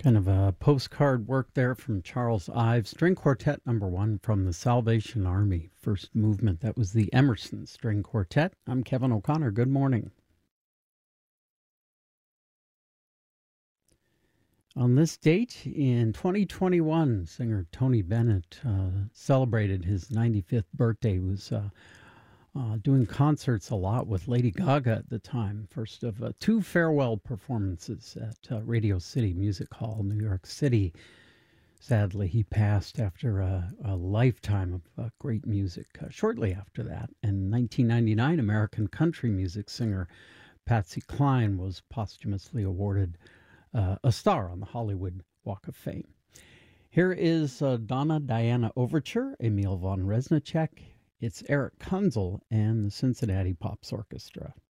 Kind of a postcard work there from Charles Ives. String Quartet number 1 from the Salvation Army. First movement, that was the Emerson String Quartet. I'm Kevin O'Connor. Good morning. On this date in 2021, singer Tony Bennett celebrated his 95th birthday. He was doing concerts a lot with Lady Gaga at the time. First of two farewell performances at Radio City Music Hall, New York City. Sadly, he passed after a lifetime of great music. Shortly after that, in 1999, American country music singer Patsy Cline was posthumously awarded a star on the Hollywood Walk of Fame. Here is Donna Diana Overture, Emil von Reznicek. It's Eric Kunzel and the Cincinnati Pops Orchestra.